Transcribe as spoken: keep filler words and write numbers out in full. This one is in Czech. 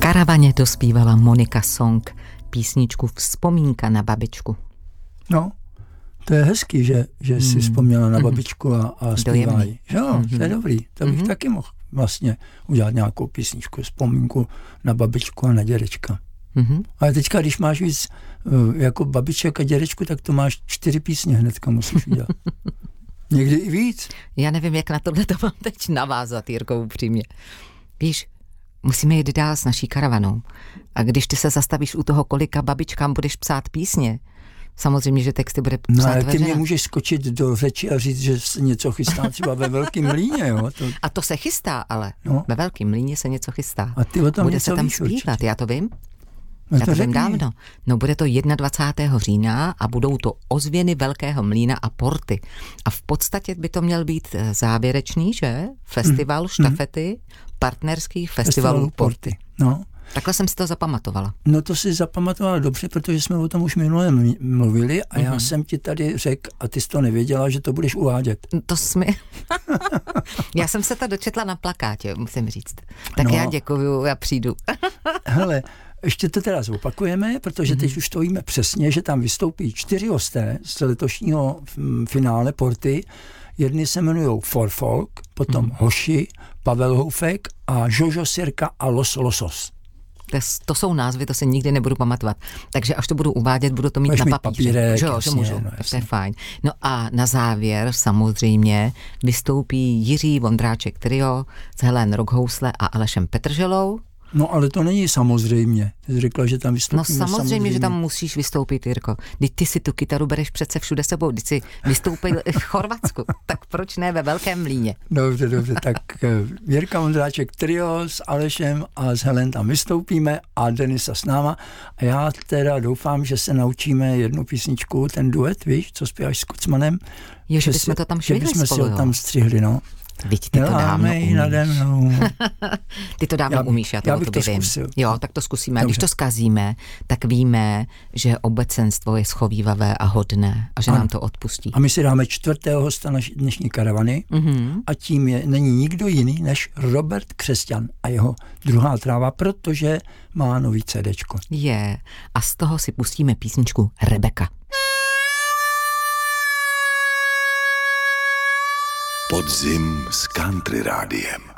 karavaně dospívala Monika Song písničku Vzpomínka na babičku. No, to je hezký, že, že mm. jsi vzpomněla na babičku a, a zpívají. Jo, mm-hmm. to je dobrý. To bych mm-hmm. taky mohl vlastně udělat nějakou písničku, vzpomínku na babičku a na dědečka. Mm-hmm. Ale teďka, když máš víc jako babiček a dědečku, tak to máš čtyři písně hnedka musíš udělat. Někdy i víc. Já nevím, jak na tohle to mám teď navázat, Jirko, upřímně. Víš, musíme jít dál s naší karavanou. A když ty se zastavíš u toho, kolika babičkám budeš psát písně, samozřejmě, že texty bude psát No ale ty veřejná. mě můžeš skočit do řeči a říct, že se něco chystá třeba ve Velkým Mlýně, jo? To... A to se chystá, ale no. Ve Velkým Mlýně se něco chystá. A ty o tom bude se tam víš, zpívat, určitě. já to vím. No já to, to vím dávno. No bude to dvacátého prvního října a budou to ozvěny Velkého Mlýna a Porty. A v podstatě by to měl být závěrečný, že? Festival mm. štafety partnerských festivalů Porty. No. Takhle jsem si to zapamatovala. No to si zapamatovala dobře, protože jsme o tom už minule mluvili a mm-hmm. já jsem ti tady řekl, a ty jsi to nevěděla, že to budeš uvádět. To jsme... já jsem se to dočetla na plakátě, musím říct. Tak no. já děkuju, já přijdu. Hele, ještě to teda zopakujeme, protože mm-hmm. teď už to víme přesně, že tam vystoupí čtyři hosté z letošního finále Porty. Jedni se jmenují For Folk, potom mm-hmm. Hoši, Pavel Houfek a Jojo Sirka a Los Losos. To, to jsou názvy, to se nikdy nebudu pamatovat. Takže až to budu uvádět, budu to mít Budeš na mít papíře. Papírek, že, jasně, že můžu, no, to je fajn. No a na závěr samozřejmě vystoupí Jiří Vondráček Trio s Helen Rockhousle a Alešem Petrželou. No ale to není samozřejmě. Ty jsi řekla, že tam vystoupíme. No samozřejmě, samozřejmě, že tam musíš vystoupit, Jirko. Když ty si tu kytaru bereš přece všude sebou, když si vystoupil v Chorvatsku, tak proč ne ve Velkém Mlýně? Dobře, dobře, tak Jirka Vondráček Trio s Alešem a s Helen tam vystoupíme a Denisa s náma. A já teda doufám, že se naučíme jednu písničku, ten duet, víš, co zpíváš s Kucmanem. Jo, že bychom to tam švihli spolu, si ho tam střihli, no. Víď, ty to dávno umíš. Nade mnou. Ty to dávno já, umíš, já to já o bych tobě to vím. zkusil. Jo, tak to zkusíme. A když to zkazíme, tak víme, že obecenstvo je schovývavé a hodné a že ano. nám to odpustí. A my si dáme čtvrtého hosta naší dnešní karavany mm-hmm. a tím je, není nikdo jiný než Robert Křesťan a jeho Druhá tráva, protože má nový cédéčko. Je. A z toho si pustíme písničku Rebeka. Podzim s Country rádiem.